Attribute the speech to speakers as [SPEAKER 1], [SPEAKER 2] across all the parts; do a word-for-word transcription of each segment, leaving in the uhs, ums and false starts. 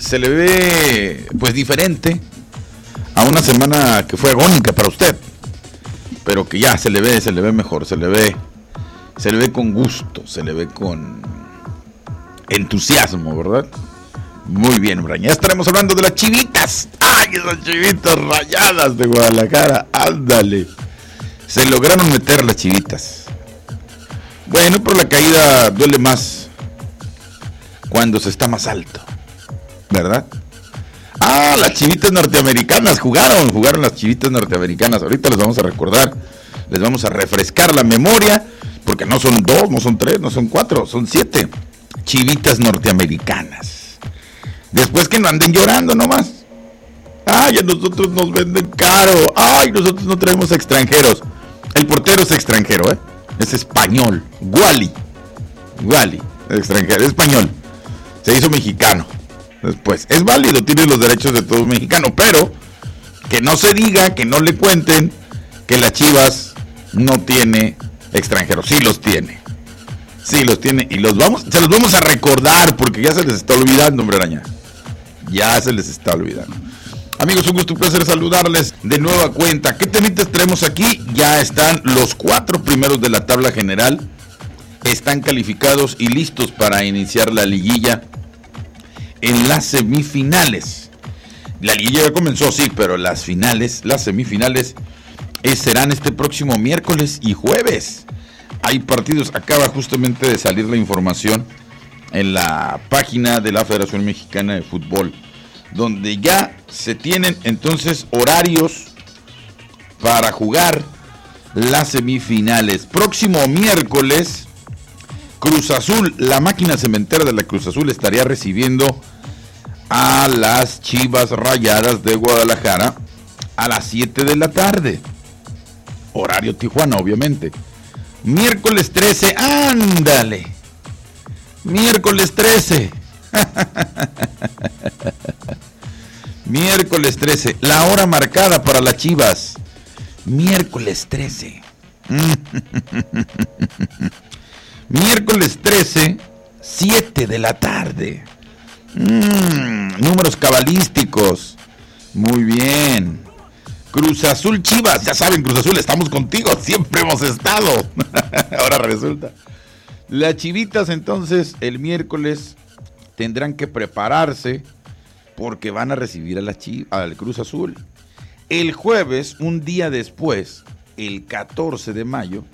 [SPEAKER 1] se le ve pues diferente a una semana que fue agónica para usted, pero que ya se le ve, se le ve mejor, se le ve, se le ve con gusto, se le ve con entusiasmo, ¿verdad? Muy bien, Brian. Ya estaremos hablando de las Chivitas. ¡Ay, esas Chivitas Rayadas de Guadalajara! ¡Ándale! Se lograron meter las Chivitas. Bueno, pero la caída duele más cuando se está más alto, ¿verdad? Ah, las Chivitas norteamericanas jugaron, jugaron las Chivitas norteamericanas. Ahorita les vamos a recordar, les vamos a refrescar la memoria, porque no son dos, no son tres, no son cuatro, son siete Chivitas norteamericanas. Después que no anden llorando nomás. Ay, a nosotros nos venden caro. Ay, nosotros no traemos extranjeros. El portero es extranjero, ¿eh? Es español. Wally. Wally, extranjero, español. Se hizo mexicano. Después, es válido, tiene los derechos de todo mexicano, pero que no se diga, que no le cuenten que las Chivas no tiene extranjeros. Sí los tiene. Sí los tiene y los vamos, se los vamos a recordar porque ya se les está olvidando, hombre araña. Ya se les está olvidando. Amigos, un gusto, un placer saludarles de nueva cuenta. ¿Qué temitas tenemos aquí? Ya están los cuatro primeros de la tabla general. Están calificados y listos para iniciar la liguilla en las semifinales. La liguilla ya comenzó, sí, pero las finales, las semifinales eh, serán este próximo miércoles y jueves. Hay partidos, acaba justamente de salir la información en la página de la Federación Mexicana de Fútbol, donde ya se tienen entonces horarios para jugar las semifinales. Próximo miércoles, Cruz Azul, la máquina cementera de la Cruz Azul estaría recibiendo a las Chivas Rayadas de Guadalajara a las siete de la tarde. Horario Tijuana, obviamente. Miércoles trece, ándale. Miércoles trece. Miércoles trece, la hora marcada para las Chivas. Miércoles trece. Miércoles trece, siete de la tarde. Mm, números cabalísticos. Muy bien. Cruz Azul Chivas, ya saben, Cruz Azul, estamos contigo, siempre hemos estado. Ahora resulta. Las Chivitas entonces el miércoles tendrán que prepararse porque van a recibir a la Chiv- al Cruz Azul. El jueves, un día después, el catorce de mayo,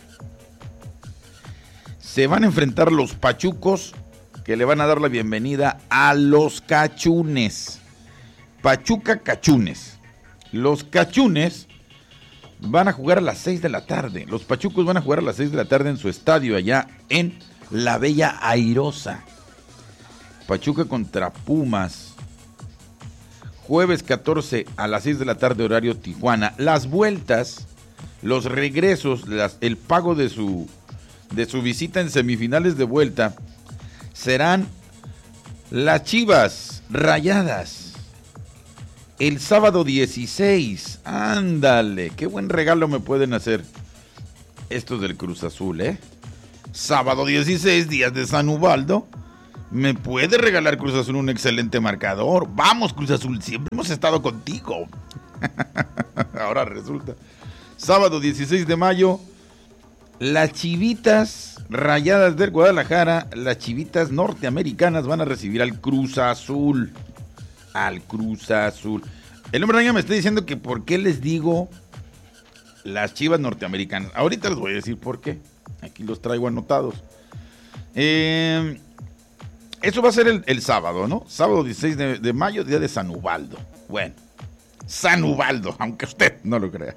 [SPEAKER 1] se van a enfrentar los Pachucos, que le van a dar la bienvenida a los Cachunes. Pachuca Cachunes. Los Cachunes van a jugar a las seis de la tarde. Los Pachucos van a jugar a las seis de la tarde en su estadio allá en La Bella Airosa. Pachuca contra Pumas. Jueves catorce a las seis de la tarde, horario Tijuana. Las vueltas, los regresos, las, el pago de su, de su visita en semifinales de vuelta serán las Chivas Rayadas. El sábado dieciséis, ándale, qué buen regalo me pueden hacer estos del Cruz Azul, ¿eh? Sábado dieciséis, días de San Ubaldo, me puede regalar Cruz Azul un excelente marcador. Vamos, Cruz Azul, siempre hemos estado contigo. Ahora resulta. Sábado dieciséis de mayo, las Chivitas Rayadas del Guadalajara, las Chivitas norteamericanas van a recibir al Cruz Azul. Al Cruz Azul. El hombre araña me está diciendo que por qué les digo las Chivas norteamericanas. Ahorita les voy a decir por qué. Aquí los traigo anotados. Eh, eso va a ser el, el sábado, ¿no? Sábado dieciséis de, de mayo, día de San Ubaldo. Bueno, San Ubaldo, aunque usted no lo crea.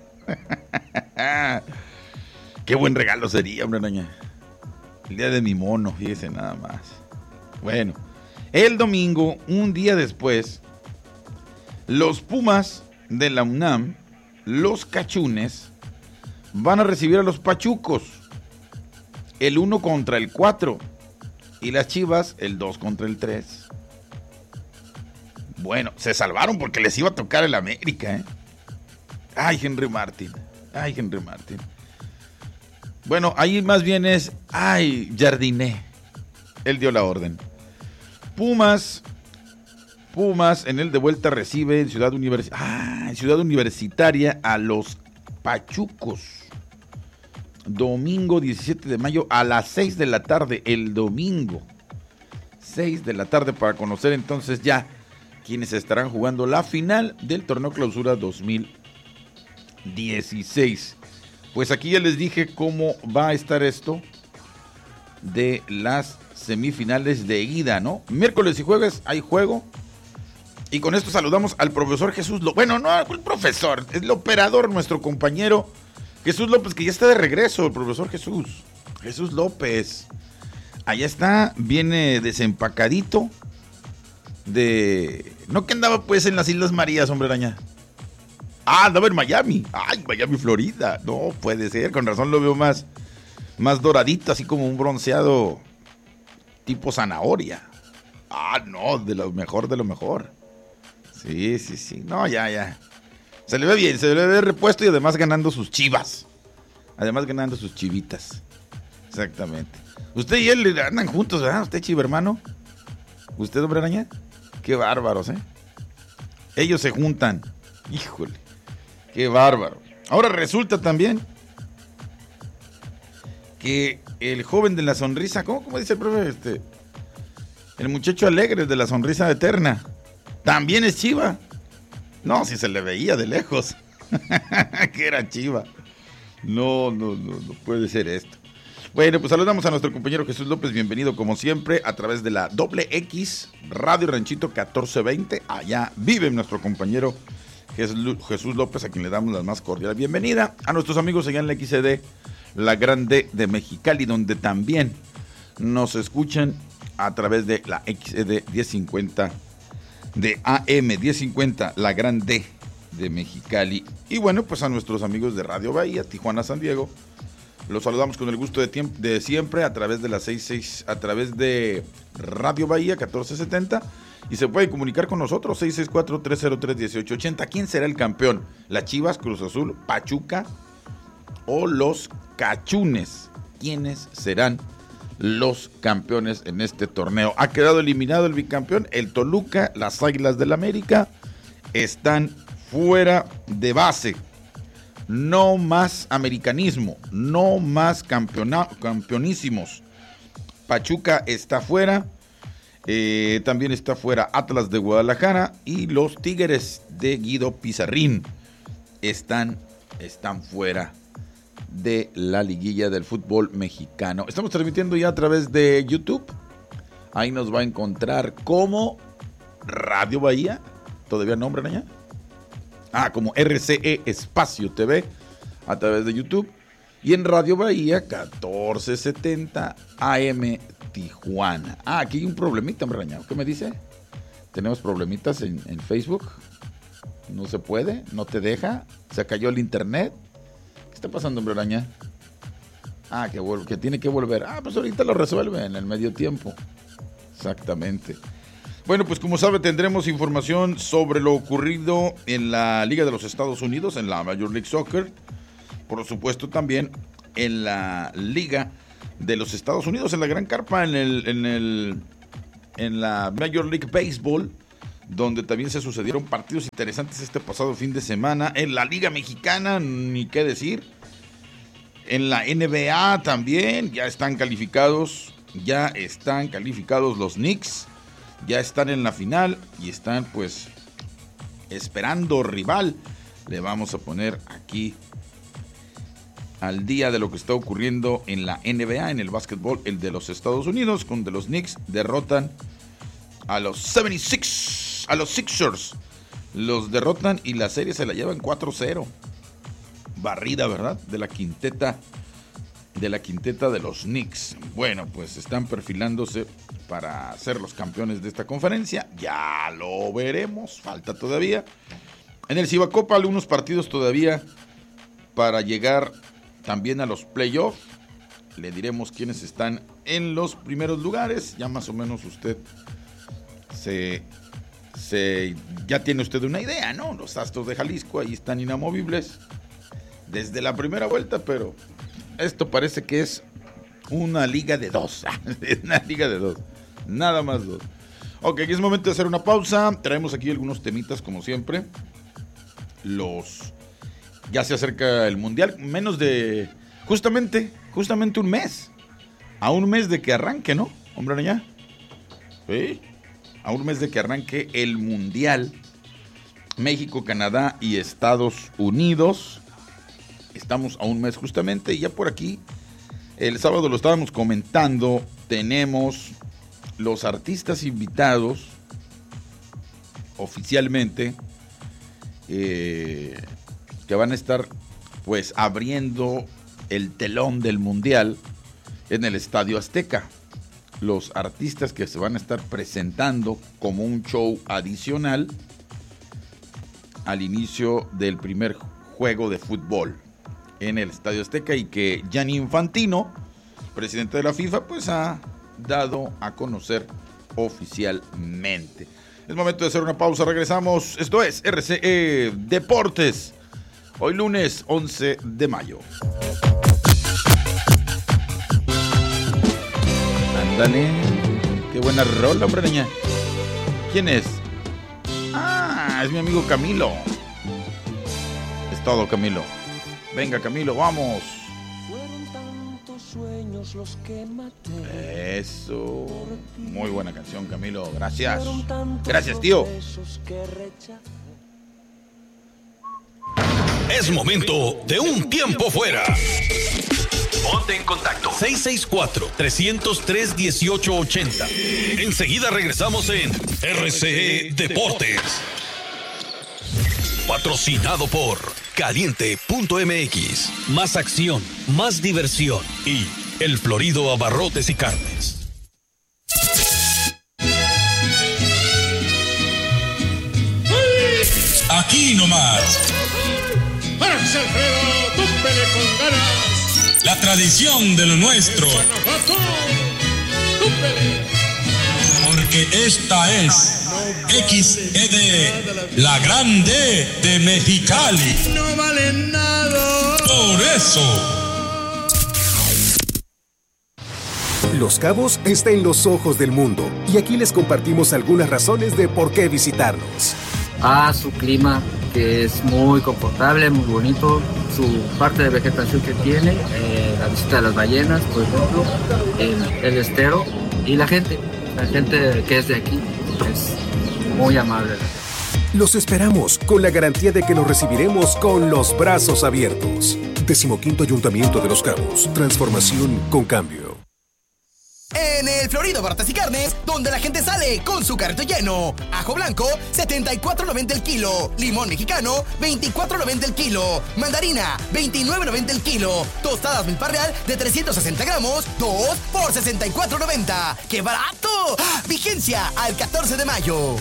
[SPEAKER 1] Qué buen regalo sería, hombre araña. El día de mi mono, fíjese nada más. Bueno, el domingo, un día después, los Pumas de la UNAM, los Cachunes, van a recibir a los Pachucos. El uno contra el cuatro. Y las Chivas, el dos contra el tres. Bueno, se salvaron porque les iba a tocar el América, ¿eh? Ay, Henry Martin. Ay, Henry Martin. Bueno, ahí más bien es, ay, Jardiné. Él dio la orden. Pumas Pumas en el de vuelta recibe en Ciudad, Univers- ah, en Ciudad Universitaria a los Pachucos. Domingo diecisiete de mayo a las seis de la tarde, el domingo. seis de la tarde para conocer entonces ya quienes estarán jugando la final del Torneo Clausura dos mil dieciséis. Pues aquí ya les dije cómo va a estar esto de las semifinales de ida, ¿no? Miércoles y jueves hay juego. Y con esto saludamos al profesor Jesús López. Bueno, no el profesor, es el operador, nuestro compañero Jesús López, que ya está de regreso, el profesor Jesús. Jesús López. Allá está, viene desempacadito de... No que andaba pues en las Islas Marías, hombre araña. Ah, andaba en Miami. Ay, Miami, Florida. No puede ser, con razón lo veo más, más doradito, así como un bronceado tipo zanahoria. Ah, no, de lo mejor, de lo mejor. Sí, sí, sí. No, ya, ya. Se le ve bien, se le ve repuesto y además ganando sus chivas. Además ganando sus chivitas. Exactamente. Usted y él andan juntos, ¿verdad? Usted, chivo hermano. ¿Usted, hombre araña? Qué bárbaros, ¿eh? Ellos se juntan. Híjole. Qué bárbaro. Ahora resulta también que el joven de la sonrisa, ¿cómo, cómo dice el profe? Este, el muchacho alegre de la sonrisa eterna. También es chiva. No, si se le veía de lejos. Que era chiva. No, no, no, no puede ser esto. Bueno, pues saludamos a nuestro compañero Jesús López. Bienvenido como siempre a través de la doble X Radio Ranchito catorce veinte. Allá vive nuestro compañero Jesús López, a quien le damos la más cordial bienvenida. A nuestros amigos allá en la X C D, la Gran D de Mexicali, donde también nos escuchan a través de la X C D diez cincuenta de A M diez cincuenta, la Gran D de Mexicali. Y bueno, pues a nuestros amigos de Radio Bahía, Tijuana, San Diego, los saludamos con el gusto de, tiemp- de siempre a través de la sesenta y seis, a través de Radio Bahía catorce setenta, y se puede comunicar con nosotros seis seis cuatro, tres cero tres, uno ocho ocho cero. ¿Quién será el campeón? ¿Las Chivas, Cruz Azul, Pachuca o los Cachunes? ¿Quiénes serán los campeones en este torneo? Ha quedado eliminado el bicampeón, el Toluca. Las Águilas del América están fuera de base. No más americanismo, no más campeona- campeonísimos. Pachuca está fuera, eh, también está fuera Atlas de Guadalajara, y los Tigres de Guido Pizarrín están, están fuera de la liguilla del fútbol mexicano. Estamos transmitiendo ya a través de YouTube. Ahí nos va a encontrar como Radio Bahía. ¿Todavía nombran allá? Ah, como R C E Espacio T V a través de YouTube. Y en Radio Bahía catorce setenta A M Tijuana. Ah, aquí hay un problemita, hombre arañado. ¿Qué me dice? Tenemos problemitas en, en Facebook. No se puede, no te deja. Se cayó el internet. ¿Qué está pasando, hombre araña? Ah, que, vuelve, que tiene que volver. Ah, pues ahorita lo resuelve en el medio tiempo. Exactamente. Bueno, pues como sabe, tendremos información sobre lo ocurrido en la Liga de los Estados Unidos, en la Major League Soccer. Por supuesto, también en la Liga de los Estados Unidos, en la Gran Carpa, en el, en el, en la Major League Baseball, donde también se sucedieron partidos interesantes este pasado fin de semana. En la Liga Mexicana, ni qué decir. En la N B A también, ya están calificados, ya están calificados los Knicks. Ya están en la final y están pues esperando rival. Le vamos a poner aquí al día de lo que está ocurriendo en la N B A, en el básquetbol, el de los Estados Unidos, donde los Knicks derrotan a los setenta y seis, a los Sixers. Los derrotan y la serie se la llevan cuatro cero. Barrida, ¿verdad? De la quinteta de la quinteta de los Knicks. Bueno, pues están perfilándose para ser los campeones de esta conferencia. Ya lo veremos, falta todavía. En el Cibacopa, algunos partidos todavía para llegar también a los playoffs. Le diremos quiénes están en los primeros lugares. Ya más o menos usted se, se ya tiene usted una idea, ¿no? Los Astros de Jalisco ahí están inamovibles desde la primera vuelta, pero esto parece que es una liga de dos. Una liga de dos. Nada más dos. Ok, aquí es momento de hacer una pausa. Traemos aquí algunos temitas como siempre. Los... Ya se acerca el Mundial. Menos de... Justamente, justamente un mes. A un mes de que arranque, ¿no? Hombre araña. Sí. A un mes de que arranque el Mundial. México, Canadá y Estados Unidos. Estamos a un mes justamente. Y ya por aquí, el sábado lo estábamos comentando. Tenemos los artistas invitados oficialmente. Eh, que van a estar pues abriendo el telón del Mundial en el Estadio Azteca. Los artistas que se van a estar presentando como un show adicional al inicio del primer juego de fútbol en el Estadio Azteca, y que Gianni Infantino, presidente de la FIFA, pues ha dado a conocer oficialmente. Es momento de hacer una pausa, regresamos. Esto es R C E Deportes. Hoy lunes once de mayo. Ándale. Qué buena rola, hombre niña. ¿Quién es? Ah, es mi amigo Camilo. Es todo, Camilo. Venga, Camilo, vamos.
[SPEAKER 2] Fueron tantos sueños los que maté.
[SPEAKER 1] Eso. Muy buena canción, Camilo. Gracias. Gracias, tío.
[SPEAKER 3] Es momento de un tiempo fuera. Ponte en contacto. seis seis cuatro, tres cero tres, uno ocho ocho cero. Enseguida regresamos en R C E Deportes. Patrocinado por Caliente punto M X. Más acción, más diversión y El Florido Abarrotes y Carnes. Aquí nomás.
[SPEAKER 4] ¡Vamos, Alfredo! ¡Túmpele con ganas!
[SPEAKER 3] La tradición de lo nuestro.
[SPEAKER 4] ¡Guanajuato! ¡Túmpele!
[SPEAKER 3] Porque esta es X E D, la grande de Mexicali.
[SPEAKER 4] ¡No vale nada!
[SPEAKER 3] Por eso.
[SPEAKER 5] Los Cabos está en los ojos del mundo y aquí les compartimos algunas razones de por qué visitarnos.
[SPEAKER 6] Ah, su clima, que es muy confortable, muy bonito, su parte de vegetación que tiene, eh, la visita de las ballenas, por ejemplo, el, el estero y la gente, la gente que es de aquí es muy amable.
[SPEAKER 5] Los esperamos con la garantía de que los recibiremos con los brazos abiertos. Decimoquinto Ayuntamiento de Los Cabos, transformación con cambio.
[SPEAKER 7] En el Florido Abarrotes y Carnes, donde la gente sale con su carrito lleno. Ajo blanco, setenta y cuatro noventa el kilo. Limón mexicano, veinticuatro noventa el kilo. Mandarina, veintinueve noventa el kilo. Tostadas Milpa Real de trescientos sesenta gramos, dos por sesenta y cuatro noventa. ¡Qué barato! Vigencia al catorce de mayo.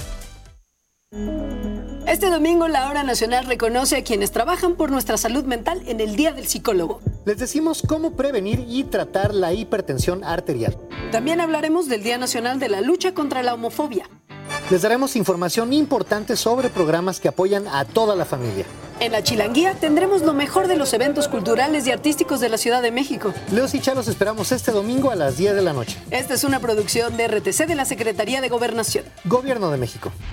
[SPEAKER 8] Este domingo la Hora Nacional reconoce a quienes trabajan por nuestra salud mental en el Día del Psicólogo.
[SPEAKER 9] Les decimos cómo prevenir y tratar la hipertensión arterial.
[SPEAKER 8] También hablaremos del Día Nacional de la Lucha contra la Homofobia.
[SPEAKER 9] Les daremos información importante sobre programas que apoyan a toda la familia.
[SPEAKER 8] En la Chilanguía tendremos lo mejor de los eventos culturales y artísticos de la Ciudad de México.
[SPEAKER 9] Leos y Chalos esperamos este domingo a las diez de la noche.
[SPEAKER 8] Esta es una producción de R T C de la Secretaría de Gobernación.
[SPEAKER 9] Gobierno de México.